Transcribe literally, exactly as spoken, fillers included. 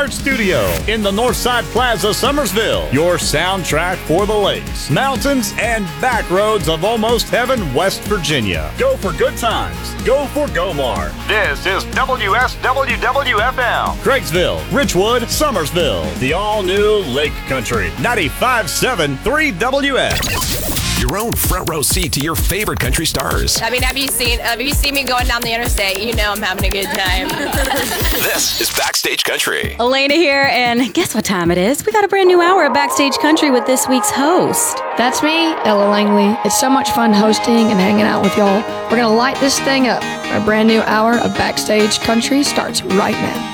Boulevard Studio in the Northside Plaza, Summersville. Your soundtrack for the lakes, mountains, and back roads of almost heaven, West Virginia. Go for good times. Go for Gomar. This is W S W W F M. Craigsville, Richwood, Summersville. The all-new Lake Country. ninety-five point seven three W S. Your own front row seat to your favorite country stars. I mean, have you seen have you seen me going down the interstate? You know I'm having a good time. This is Backstage Country. Elena here, and guess what time it is? We got a brand new hour of Backstage Country with this week's host. That's me, Ella Langley. It's so much fun hosting and hanging out with y'all. We're going to light this thing up. Our brand new hour of Backstage Country starts right now.